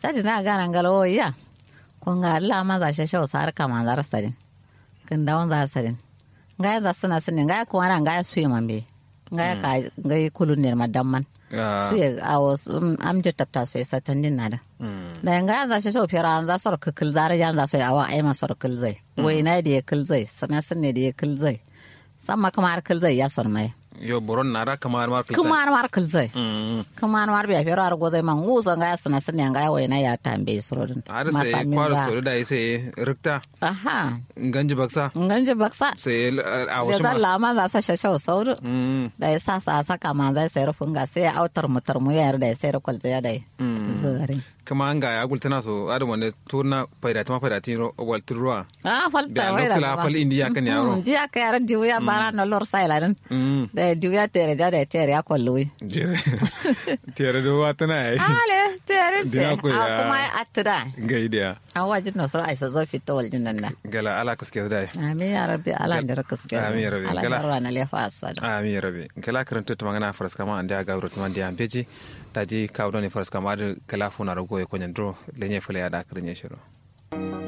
tadi na gana ngalo ya kun ga Allah ma za shi shau sar kama zar sadin kin dawon za sadin ga za suna sinin ga ko ran ga su yi mambe ga ka ga kulun ne madamman su ya awo am je tapta su ya satandin na da da ga za shi shau fira an za sor kikil zar jan za su awa ai ma sor kil zai wai na da ya kil zai sana sunne da ya kil zai sama kamar kil zai ya sor mai yo boron nara kamar mar kil zai kamar mar biya fira ar gozai man nguso ga sana sunne ga wai na ya tambe surodin har sai kwaro so da sai rikta aha ganji baksa sai a wasu da lama za sa shashau sauru da ya sa saka man zai sai rufin ga sai autar mutar mu yar da ya sai rukwalta ya dai zuwarin kama an ga ya gultana so adam wanda turna faidati waltin ruwa falta wai da fal indiya kan yaro indiya ka yaran diuya bara na lor sailarin da diuya tere da tere ya kollowi tere do watana ai ale tere ce kuma ya atira gaidiya an wajin nasu ai so zo fito waljin nan gala ala kaske da amin ya rabbi ala da kaske amin ya rabbi gala ala na lefa asada amin ya rabbi gala karanta to magana faras kama an da ga wuro to man da ambeji taji kawdo ne faras kama da kala funa rago e konyan dro lenye fele ya da karnya shiro